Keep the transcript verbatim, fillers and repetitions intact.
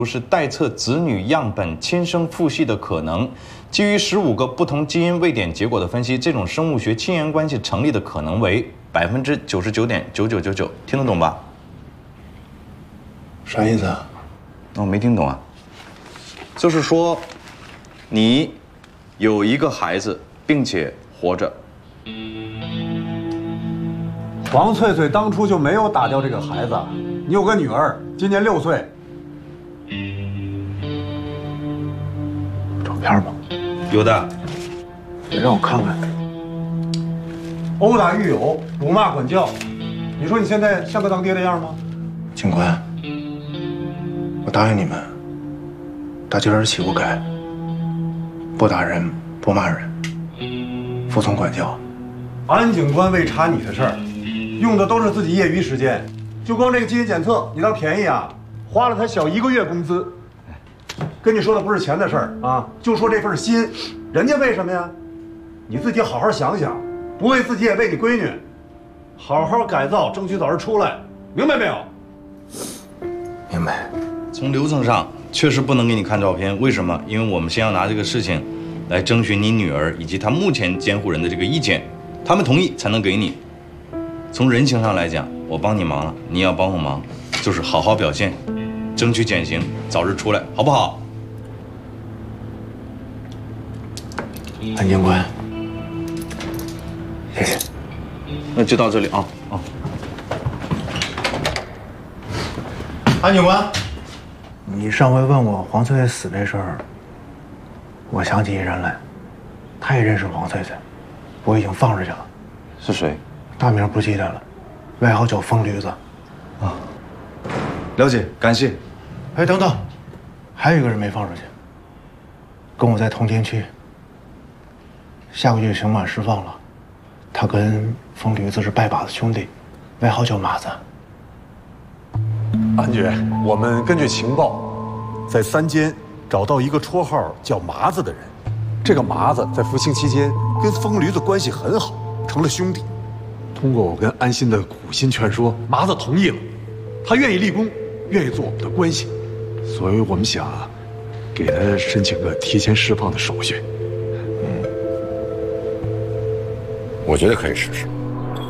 是待测子女样本亲生父系的可能。基于十五个不同基因位点结果的分析，这种生物学亲缘关系成立的可能为百分之九十九点九九九九，听得懂吧？ 啥意思啊？ 我、哦、没听懂啊。就是说，你有一个孩子，并且活着。 黄翠翠当初就没有打掉这个孩子。你有个女儿，今年六岁。 照片吗？ 有的。 你让我看看。 殴打狱友，辱骂管教，你说你现在像个当爹的样吗？ 警官，我答应你们，打今儿起我改，不打人，不骂人，服从管教。 安警官为查你的事儿，用的都是自己业余时间，就光这个基因检测，你当便宜啊？花了他小一个月工资。跟你说的不是钱的事儿啊，就说这份心，人家为什么呀？你自己好好想想，不为自己也为你闺女，好好改造，争取早日出来，明白没有？ 明白。 从流程上确实不能给你看照片，为什么？因为我们先要拿这个事情来征询你女儿以及她目前监护人的这个意见，他们同意才能给你。从人情上来讲，我帮你忙了，你也要帮我忙，就是好好表现，争取减刑，早日出来，好不好？ 安警官，谢谢。 那就到这里啊啊！ 安警官，你上回问我黄翠翠死这事儿，我想起一人来，他也认识黄翠翠，我已经放出去了。 是谁？ 大名不记得了，外号叫疯驴子。 啊，了解，感谢。 哎，等等，还有一个人没放出去，跟我在同监区。下个月刑满释放了，他跟疯驴子是拜把子兄弟，外号叫马子。 安局，我们根据情报，在三监找到一个绰号叫麻子的人。这个麻子在服刑期间跟疯驴子关系很好，成了兄弟。通过我跟安心的苦心劝说，麻子同意了，他愿意立功，愿意做我们的关系，所以我们想给他申请个提前释放的手续。 我觉得可以试试。